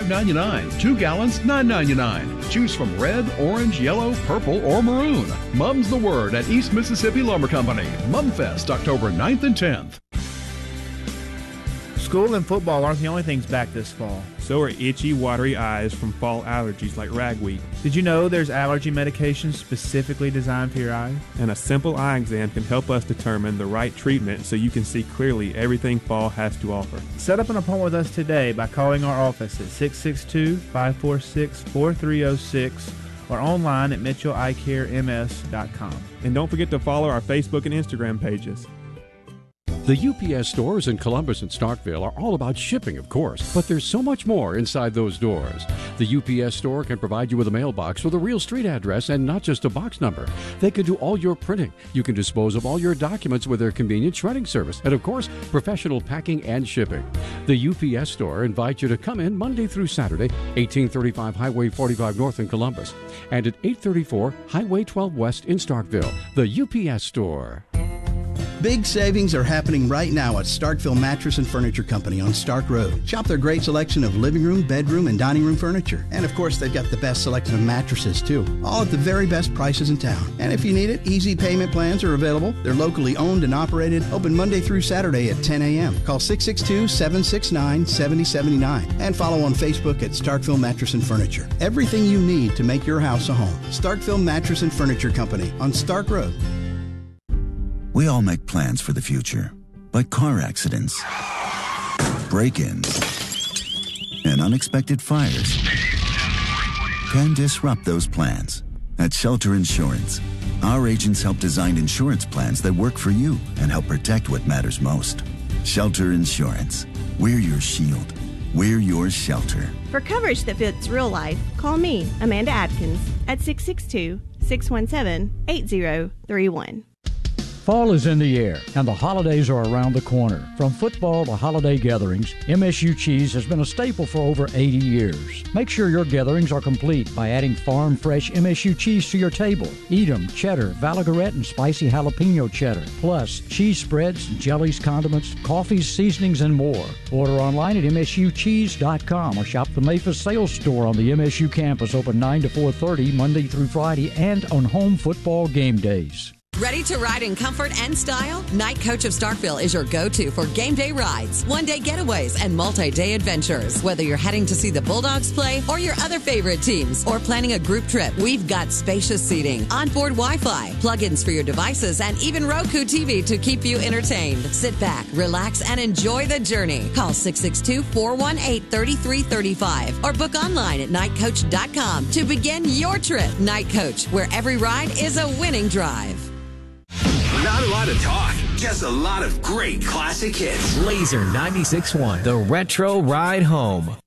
$5.99. 2 gallons, $9.99. Choose from red, orange, yellow, purple, or maroon. Mum's the word at East Mississippi Lumber Company. Mumfest, October 9th and 10th. School and football aren't the only things back this fall. So are itchy, watery eyes from fall allergies like ragweed. Did you know there's allergy medications specifically designed for your eyes? And a simple eye exam can help us determine the right treatment so you can see clearly everything fall has to offer. Set up an appointment with us today by calling our office at 662-546-4306 or online at mitchelleyecarems.com. And don't forget to follow our Facebook and Instagram pages. The UPS stores in Columbus and Starkville are all about shipping, of course, but there's so much more inside those doors. The UPS store can provide you with a mailbox with a real street address and not just a box number. They can do all your printing. You can dispose of all your documents with their convenient shredding service, and of course, professional packing and shipping. The UPS store invites you to come in Monday through Saturday, 1835 Highway 45 North in Columbus, and at 834 Highway 12 West in Starkville. The UPS store. Big savings are happening right now at Starkville Mattress and Furniture Company on Stark Road. Shop their great selection of living room, bedroom, and dining room furniture. And of course, they've got the best selection of mattresses too, all at the very best prices in town. And if you need it, easy payment plans are available. They're locally owned and operated, open Monday through Saturday at 10 a.m. Call 662-769-7079 and follow on Facebook at Starkville Mattress and Furniture. Everything you need to make your house a home. Starkville Mattress and Furniture Company on Stark Road. We all make plans for the future, but car accidents, break-ins, and unexpected fires can disrupt those plans. At Shelter Insurance, our agents help design insurance plans that work for you and help protect what matters most. Shelter Insurance. We're your shield. We're your shelter. For coverage that fits real life, call me, Amanda Adkins, at 662-617-8031. Fall is in the air, and the holidays are around the corner. From football to holiday gatherings, MSU Cheese has been a staple for over 80 years. Make sure your gatherings are complete by adding farm fresh MSU cheese to your table. Edam, cheddar, Valagarette, and spicy jalapeno cheddar. Plus, cheese spreads, jellies, condiments, coffees, seasonings, and more. Order online at msucheese.com or shop the Memphis sales store on the MSU campus, open 9 to 4:30 Monday through Friday and on home football game days. Ready to ride in comfort and style? Night Coach of Starkville is your go-to for game day rides, one-day getaways, and multi-day adventures. Whether you're heading to see the Bulldogs play or your other favorite teams or planning a group trip, we've got spacious seating, onboard Wi-Fi, plug-ins for your devices, and even Roku TV to keep you entertained. Sit back, relax, and enjoy the journey. Call 662-418-3335 or book online at nightcoach.com to begin your trip. Night Coach, where every ride is a winning drive. Not a lot of talk, just a lot of great classic hits. Laser 96.1, the Retro Ride Home.